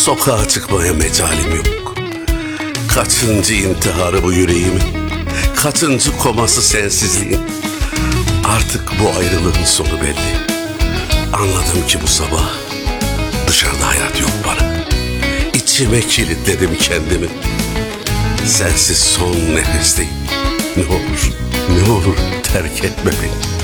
Sokağa çıkmaya mecalim yok. Kaçıncı intiharı bu yüreğimin, kaçıncı koması sensizliğin. Artık bu ayrılığın sonu belli. Anladım ki bu sabah dışarıda hayat yok bana. İçime kilitledim kendimi. Sensiz son nefesteyim. Ne olur, ne olur terk etme beni.